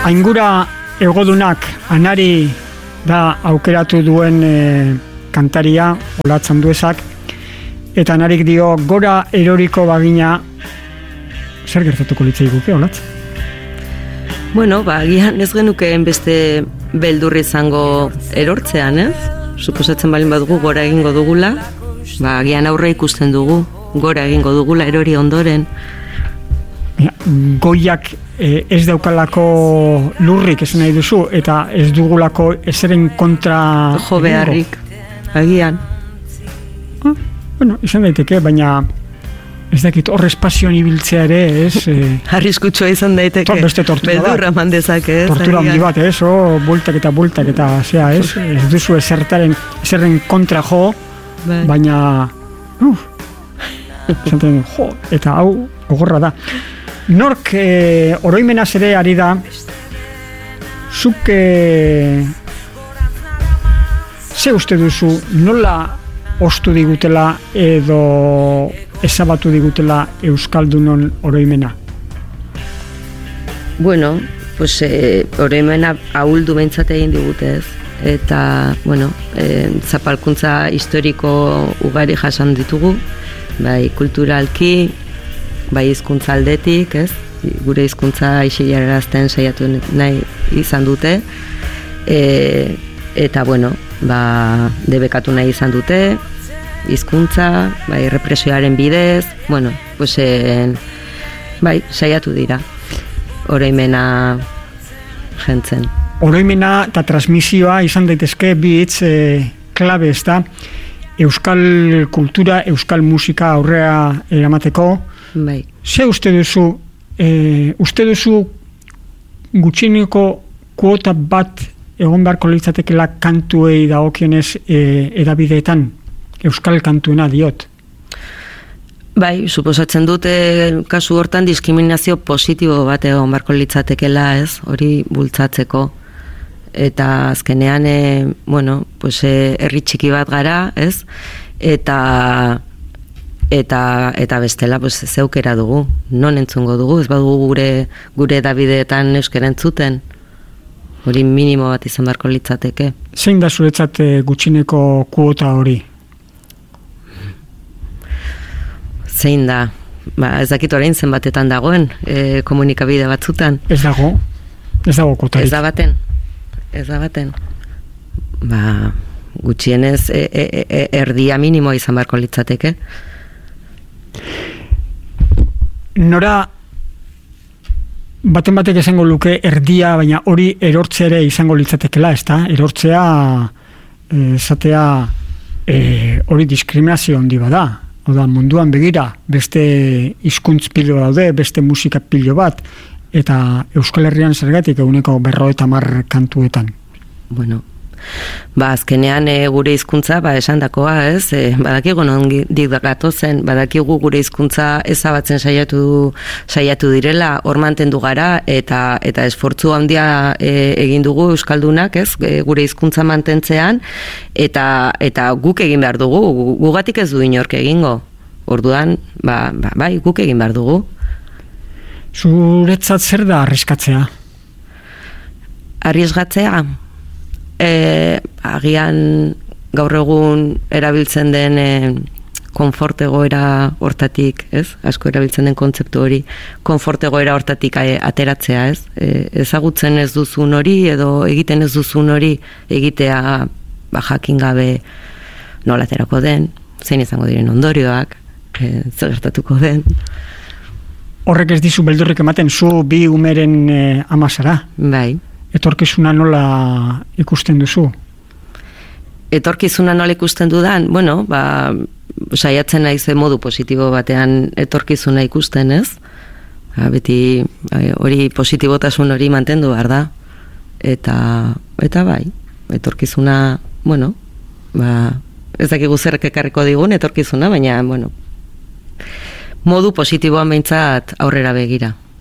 Aingura egodunak anari da aukeratu duen kantaria, Olatzan duezak, eta anarik dio gora eroriko bagina, zer gertatuko litzaiguke, Olatz? Bueno, agian ez genukeen beste beldurri izango erortzean, ez? Suposatzen balin badugu gora egingo dugula, agian aurre ikusten dugu, gora egingo dugula erori ondoren. Goiak ez daukalako lurrik esan nahi duzu, eta ez dugulako ezeren kontra jo beharrik, agian. Bueno, izan daiteke, baina ez dakit hor espazioan ibiltzea ere, ez? Arriskutsua izan daiteke, beste tortura beldurra mandezak, ez? Tortura handi bat, ez? Bultak eta zea, ez? Ez duzu ezerren kontra jo, baina eta hau gogorra da. Nork oroimenaz ere ari da, zuk ze uste duzu, nola ostu digutela edo ezabatu digutela Euskaldunon oroimena? Bueno, pues oroimena ahuldu behintzat egin digute, ez? Eta, bueno, zapalkuntza historiko ugari jasan ditugu, bai kulturalki, bai hizkuntza aldetik, ez? Gure hizkuntza isilarazten saiatu nahi izan dute, eta, bueno, debekatu nahi izan dute, hizkuntza, bai represioaren bidez, bueno, pues, bai, saiatu dira, oroimena jentzen. Oroimena eta transmisioa izan daitezke bi hitz klabe, ez da? Euskal kultura, euskal musika aurrera eramateko. Bai. Ze uste duzu, gutxieneko kuota bat egon beharko litzatekela kantuei dagokionez edabideetan, euskal kantuena diot? Bai, suposatzen dute kasu hortan diskriminazio positibo bat egon beharko litzatekela, ez? Hori bultzatzeko. Eta azkenean, bueno, pues herri txiki bat gara, ez? Eta bestela, pues zeukera dugu, non entzungo dugu, ez badugu gure edabideetan euskara entzuten, hori minimo bat izan beharko litzateke. Zein da zuretzat gutxineko kuota hori? Zein da? Ez dakit orain zenbatetan dagoen, komunikabide batzutan. Ez dago kotarik. Ez da baten. Gutxienez erdia minimo izan beharko litzateke. Nora baten batek esango luke erdia, baina hori erortzea ere izango litzatekela, ez da? Erortzea esatea hori diskriminazio handi bada. Oda, munduan begira, beste hizkuntz pilo daude, beste musika pilo bat, eta Euskal Herrian zergatik 50 kantuetan. Bueno, azkenean gure hizkuntza esandakoa, ez? Badakigu nondik gatozen, badakigu gure hizkuntza ezabatzen saiatu direla, hor mantendu gara, eta esfortzu handia egin dugu euskaldunak, ez? Gure hizkuntza mantentzean, eta guk egin behar dugu, gugatik ez du inork egingo. Orduan, bai, guk egin behar dugu. Zuretzat zer da arriskatzea? Arriskatzea? Agian gaur egun erabiltzen den konfort egoera hortatik, ez? Asko erabiltzen den kontzeptu hori, konfort egoera hortatik ateratzea, ez? Ezagutzen ez duzun hori edo egiten ez duzun hori egitea jakin gabe nola aterako den, zein izango diren ondorioak, zer gertatuko den. Horrek ez dizu beldurrik ematen, zu bi umeren ama zara. Bai. Etorkizuna nola ikusten duzu? Etorkizuna nola ikusten dudan? Bueno, saiatzen naiz modu positibo batean etorkizuna ikusten, ez? Beti hori positibotasun hori mantendu behar da. Eta bai, etorkizuna, bueno, ez dakigu zerrek ekarriko digun etorkizuna, baina, bueno, modu positiboan behintzat aurrera begira.